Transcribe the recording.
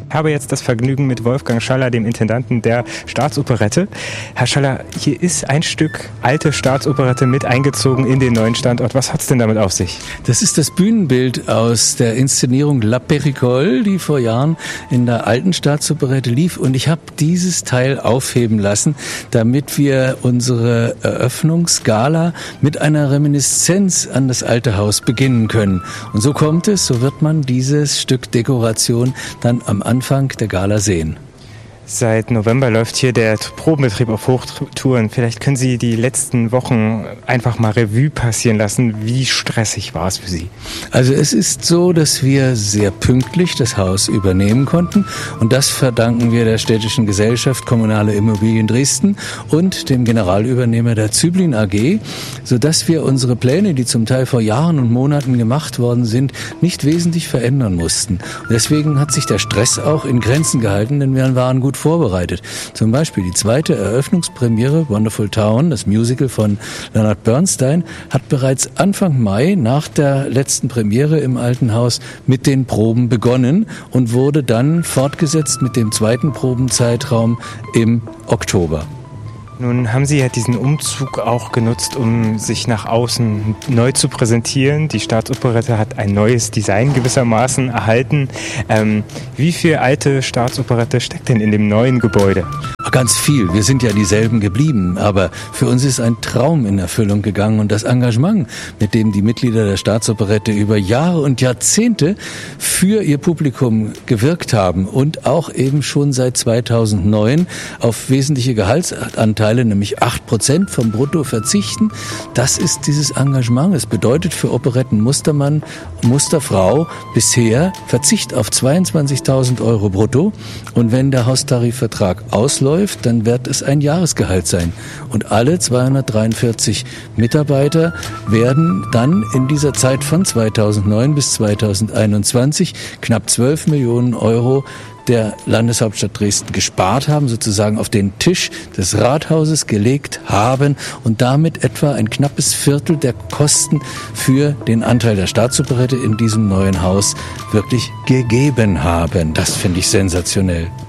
Ich habe jetzt das Vergnügen mit Wolfgang Schaller, dem Intendanten der Staatsoperette. Herr Schaller, hier ist ein Stück alte Staatsoperette mit eingezogen in den neuen Standort. Was hat es denn damit auf sich? Das ist das Bühnenbild aus der Inszenierung La Péricole, die vor Jahren in der alten Staatsoperette lief. Und ich habe dieses Teil aufheben lassen, damit wir unsere Eröffnungsgala mit einer Reminiszenz an das alte Haus beginnen können. Und so kommt es, so wird man dieses Stück Dekoration dann am Anfang der Gala sehen. Seit November läuft hier der Probenbetrieb auf Hochtouren. Vielleicht können Sie die letzten Wochen einfach mal Revue passieren lassen. Wie stressig war es für Sie? Also es ist so, dass wir sehr pünktlich das Haus übernehmen konnten. Und das verdanken wir der Städtischen Gesellschaft Kommunale Immobilien Dresden und dem Generalübernehmer der Züblin AG, sodass wir unsere Pläne, die zum Teil vor Jahren und Monaten gemacht worden sind, nicht wesentlich verändern mussten. Und deswegen hat sich der Stress auch in Grenzen gehalten, denn wir waren gut vorbereitet. Zum Beispiel die zweite Eröffnungspremiere Wonderful Town, das Musical von Leonard Bernstein, hat bereits Anfang Mai nach der letzten Premiere im Alten Haus mit den Proben begonnen und wurde dann fortgesetzt mit dem zweiten Probenzeitraum im Oktober. Nun haben Sie ja diesen Umzug auch genutzt, um sich nach außen neu zu präsentieren. Die Staatsoperette hat ein neues Design gewissermaßen erhalten. Wie viel alte Staatsoperette steckt denn in dem neuen Gebäude? Ganz viel. Wir sind ja dieselben geblieben. Aber für uns ist ein Traum in Erfüllung gegangen. Und das Engagement, mit dem die Mitglieder der Staatsoperette über Jahre und Jahrzehnte für ihr Publikum gewirkt haben und auch eben schon seit 2009 auf wesentliche Gehaltsanteile, nämlich 8% vom Brutto verzichten. Das ist dieses Engagement. Es bedeutet für Operetten Mustermann, Musterfrau bisher Verzicht auf 22.000 Euro brutto. Und wenn der Haustarifvertrag ausläuft, dann wird es ein Jahresgehalt sein. Und alle 243 Mitarbeiter werden dann in dieser Zeit von 2009 bis 2021 knapp 12 Millionen Euro der Landeshauptstadt Dresden gespart haben, sozusagen auf den Tisch des Rathauses gelegt haben und damit etwa ein knappes Viertel der Kosten für den Anteil der Staatsoperette in diesem neuen Haus wirklich gegeben haben. Das finde ich sensationell.